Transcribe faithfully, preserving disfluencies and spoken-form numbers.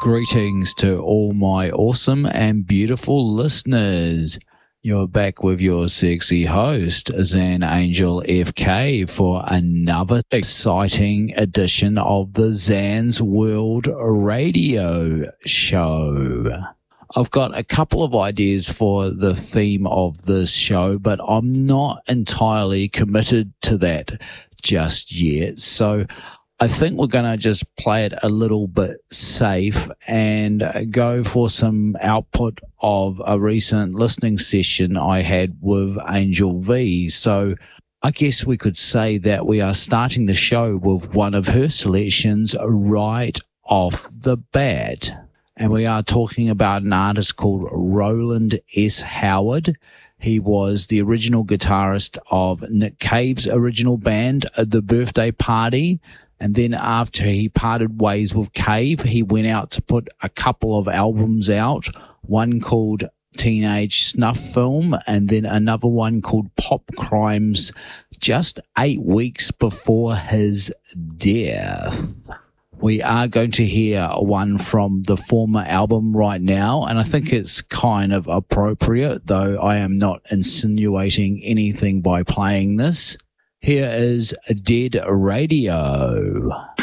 Greetings to all my awesome and beautiful listeners. You're back with your sexy host, Zan Angel F K, for another exciting edition of the Zan's World Radio Show. I've got a couple of ideas for the theme of this show, but I'm not entirely committed to that just yet. So I think we're going to just play it a little bit safe and go for some output of a recent listening session I had with Angel V. So I guess we could say that we are starting the show with one of her selections right off the bat. And we are talking about an artist called Roland S. Howard. He was the original guitarist of Nick Cave's original band, The Birthday Party. And then after he parted ways with Cave, he went out to put a couple of albums out, one called Teenage Snuff Film and then another one called Pop Crimes, just eight weeks before his death. We are going to hear one from the former album right now, and I think it's kind of appropriate, though I am not insinuating anything by playing this. Here is Dead Radio.